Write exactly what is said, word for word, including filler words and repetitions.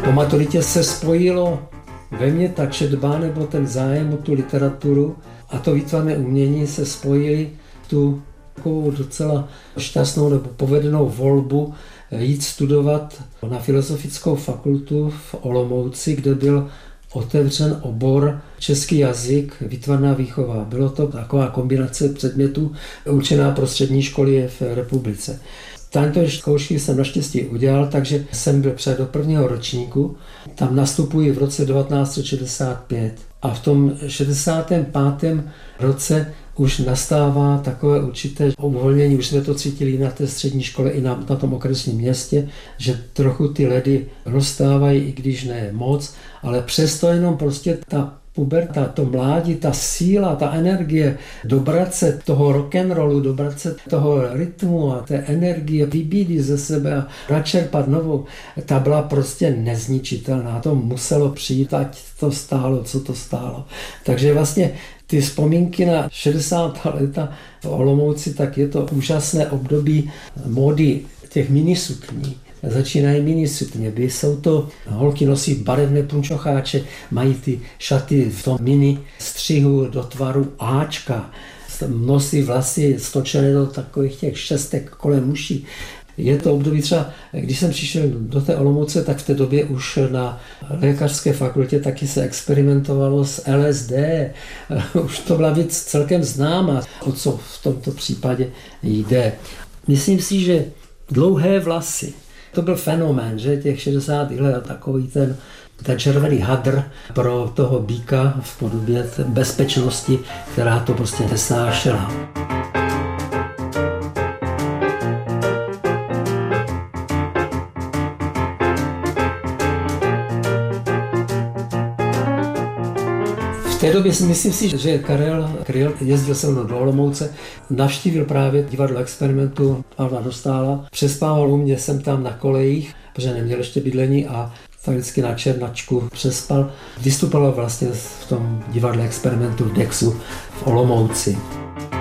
Po maturitě se spojilo ve mně ta četba nebo ten zájem o tu literaturu a to výtvarné umění se spojili tu takovou docela šťastnou nebo povedenou volbu jít studovat na Filozofickou fakultu v Olomouci, kde byl otevřen obor český jazyk, výtvarná výchova. Bylo to taková kombinace předmětů určená pro střední školy v republice. Tato zkoušky jsem naštěstí udělal, takže jsem byl před do prvního ročníku. Tam nastupuji v roce devatenáct set šedesát pět a v tom šedesátém pátém roce už nastává takové určité uvolnění, už jsme to cítili na té střední škole i na, na tom okresním městě, že trochu ty ledy rozstávají, i když ne moc, ale přesto jenom prostě ta puberta, to mládí, ta síla, ta energie, dobrat se toho rock'n'rollu, dobrat se toho rytmu a té energie, vybídit ze sebe a načerpat novou, ta byla prostě nezničitelná. To muselo přijít, ať to stálo, co to stálo. Takže vlastně ty vzpomínky na šedesátá léta v Olomouci, tak je to úžasné období módy těch minisukní. Začínají minisukně, jsou to holky nosí barevné punčocháče, mají ty šaty v tom mini střihu do tvaru áčka, nosí vlasy stočené do takových těch šestek kolem uší. Je to období třeba, když jsem přišel do té Olomouce, tak v té době už na lékařské fakultě taky se experimentovalo s L S D. Už to byla věc celkem známá, o co v tomto případě jde. Myslím si, že dlouhé vlasy, to byl fenomén, že těch šedesátých let, takový ten, ten červený hadr pro toho býka v podobě bezpečnosti, která to prostě nesnášela. V té době si myslím si, že Karel Kryl jezdil se mnou do Olomouce, navštívil právě divadlo Experimentu Pavla Dostála, přespával u mě jsem tam na kolejích, protože neměl ještě bydlení a tak vždycky na černačku přespal. Vystupoval vlastně v tom divadle Experimentu v Dexu v Olomouci.